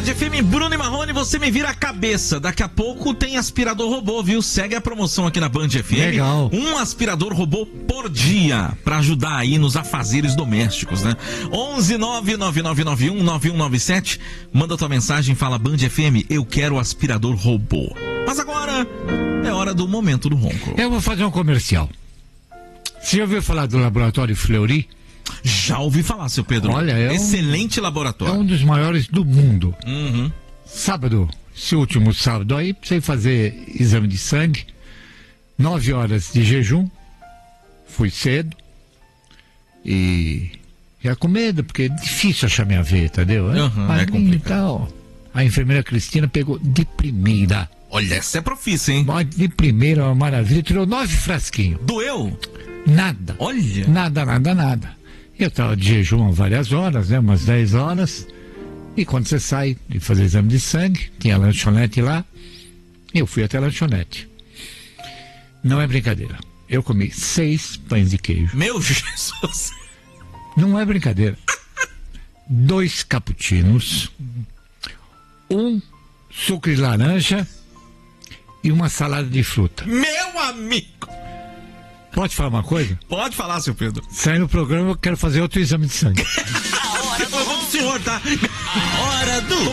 FM, Bruno e Marrone, você me vira a cabeça. Daqui a pouco tem aspirador robô, viu? Segue a promoção aqui na Band FM. Legal. Um aspirador robô por dia, pra ajudar aí nos afazeres domésticos, né? 11999919197. Manda tua mensagem, fala Band FM, eu quero aspirador robô. Mas agora é hora do momento do ronco. Eu vou fazer um comercial. Você já ouviu falar do Laboratório Fleury? Já ouvi falar, seu Pedro. Olha, excelente É laboratório. um dos maiores do mundo. Uhum. Sábado, esse último sábado aí, precisei fazer exame de sangue. 9 horas de jejum. Fui cedo. E já com medo, porque é difícil achar minha veia, entendeu? É complicado. A enfermeira Cristina pegou de primeira. Olha, essa é profícia, hein? De primeira, uma maravilha. Tirou 9 frasquinhos. Doeu? Nada. Olha. Nada. Eu estava de jejum há várias horas, né? Umas 10 horas. E quando você sai de fazer exame de sangue, tinha lanchonete lá. Eu fui até a lanchonete. Não é brincadeira. Eu comi 6 pães de queijo. Meu Jesus. Não é brincadeira. 2 cappuccinos. 1 suco de laranja. E uma salada de fruta. Meu amigo. Pode falar uma coisa? Pode falar, seu Pedro. Sai no programa, eu quero fazer outro exame de sangue. Eu vou pro senhor, tá? A hora do